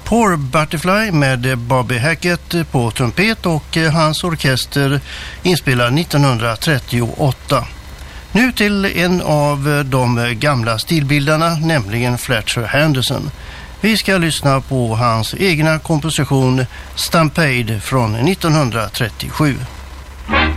Poor Butterfly med Bobby Hackett på trumpet och hans orkester inspelad 1938. Nu till en av de gamla stilbildarna, nämligen Fletcher Henderson. Vi ska lyssna på hans egna komposition Stampede från 1937.